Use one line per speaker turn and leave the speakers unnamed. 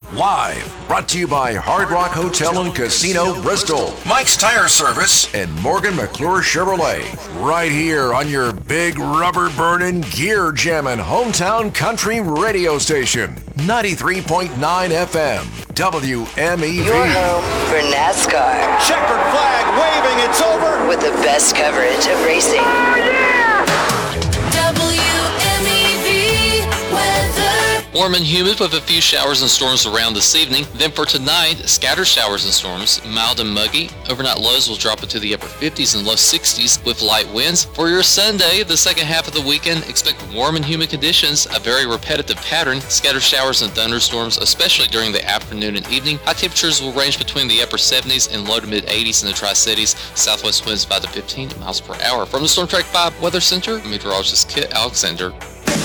Live, brought to you by Hard Rock Hotel and Casino Bristol, Mike's Tire Service, and Morgan McClure Chevrolet. Right here on your big rubber burning, gear jamming hometown country radio station. 93.9 FM, WMEV.
Your home for NASCAR.
Checkered flag waving, it's over.
With the best coverage of racing.
Oh, yeah! WMEV weather.
Warm and humid with a few showers and storms around this evening. Then for tonight, scattered showers and storms, mild and muggy. Overnight lows will drop into the upper 50s and low 60s with light winds. For your Sunday, the second half of the weekend, expect warm and humid conditions, a very repetitive pattern, scattered showers and thunderstorms, especially during the afternoon and evening. High temperatures will range between the upper 70s and low to mid 80s in the Tri-Cities. Southwest winds 5 to 15 miles per hour. From the Storm Track 5 Weather Center, meteorologist Kit Alexander.